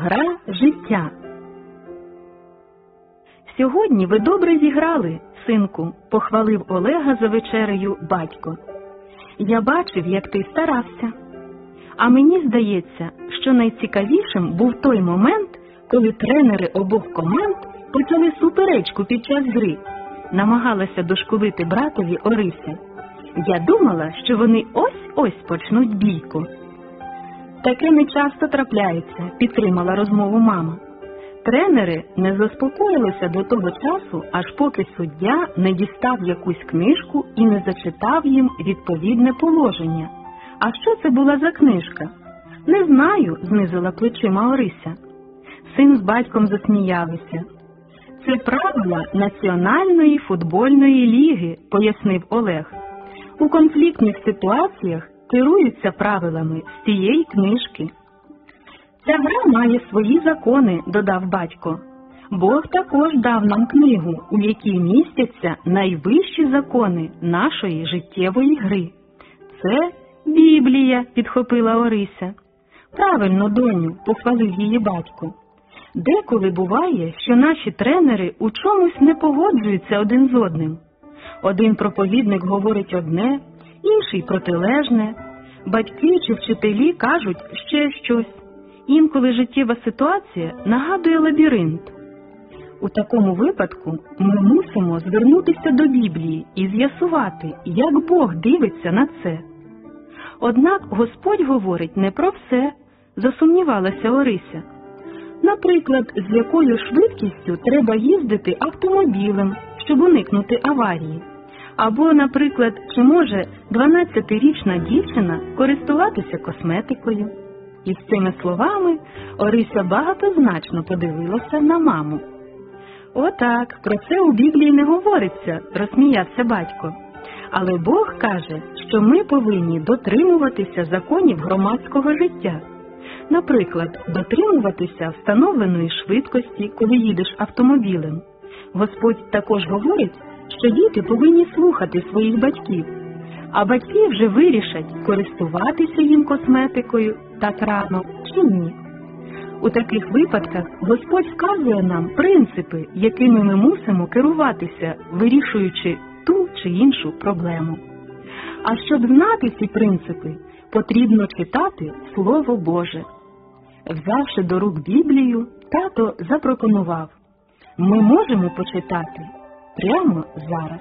Гра життя. Сьогодні ви добре зіграли, синку, похвалив Олега за вечерею батько. Я бачив, як ти старався. А мені здається, що найцікавішим був той момент, коли тренери обох команд почали суперечку під час гри. Намагалася дошкулити братові Орися. Я думала, що вони ось-ось почнуть бійку. Таке не часто трапляється, підтримала розмову мама. Тренери не заспокоїлися до того часу, аж поки суддя не дістав якусь книжку і не зачитав їм відповідне положення. А що це була за книжка? Не знаю, знизила плечима Орися. Син з батьком засміялися. Це правила Національної футбольної ліги, пояснив Олег. У конфліктних ситуаціях керуються правилами з цієї книжки. Ця гра має свої закони, додав батько. Бог також дав нам книгу, у якій містяться найвищі закони нашої життєвої гри. Це Біблія, підхопила Орися. Правильно, доню, похвалив її батько. Деколи буває, що наші тренери у чомусь не погоджуються один з одним. Один проповідник говорить одне, інший протилежне. Батьки чи вчителі кажуть ще щось. Інколи життєва ситуація нагадує лабіринт. У такому випадку ми мусимо звернутися до Біблії і з'ясувати, як Бог дивиться на це. Однак Господь говорить не про все, засумнівалася Орися. Наприклад, з якою швидкістю треба їздити автомобілем, щоб уникнути аварії. Або, наприклад, чи може 12-річна дівчина користуватися косметикою. І з цими словами Орися багатозначно подивилася на маму. Отак, про це у Біблії не говориться, розсміявся батько. Але Бог каже, що ми повинні дотримуватися законів громадського життя. Наприклад, дотримуватися встановленої швидкості, коли їдеш автомобілем. Господь також говорить, що діти повинні слухати своїх батьків, а батьки вже вирішать, користуватися їм косметикою так рано чи ні. У таких випадках Господь вказує нам принципи, якими ми мусимо керуватися, вирішуючи ту чи іншу проблему. А щоб знати ці принципи, потрібно читати Слово Боже. Взявши до рук Біблію, тато запропонував: ми можемо почитати прямо зараз.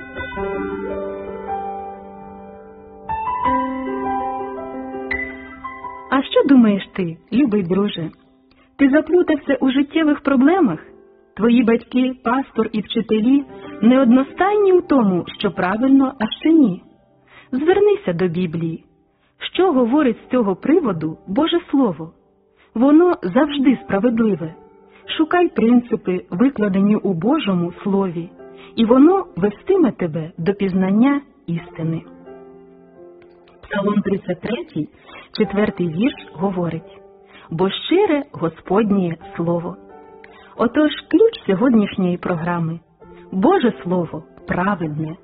А що думаєш ти, любий друже? Ти заплутався у життєвих проблемах? Твої батьки, пастор і вчителі не одностайні у тому, що правильно, а що ні. Звернися до Біблії. Що говорить з цього приводу Боже Слово? Воно завжди справедливе. Шукай принципи, викладені у Божому Слові, і воно вестиме тебе до пізнання істини. Псалом 33, 4-й вірш говорить: «Бо щире Господнє Слово». Отож, ключ сьогоднішньої програми – Боже Слово праведне,